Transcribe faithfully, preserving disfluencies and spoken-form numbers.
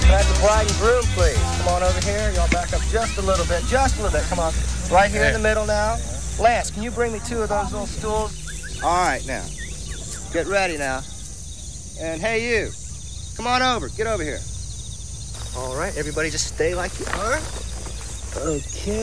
That's the bride and groom, please. Come on over here. Y'all back up just a little bit. Just a little bit. Come on. Right here in the middle now. Lance, can you bring me two of those little stools? All right, now. Get ready now. And hey, you. Come on over. Get over here. All right, everybody just stay like you are. Okay.